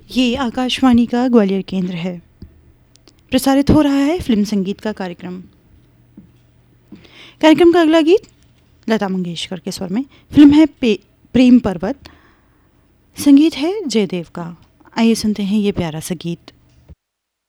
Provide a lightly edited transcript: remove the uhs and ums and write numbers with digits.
ये आकाशवाणी का ग्वालियर केंद्र है। प्रसारित हो रहा है फिल्म संगीत का कार्यक्रम। कार्यक्रम का अगला गीत लता मंगेशकर के स्वर में। फिल्म है प्रेम पर्वत। संगीत है जयदेव का। आइए सुनते हैं ये प्यारा सा गीत।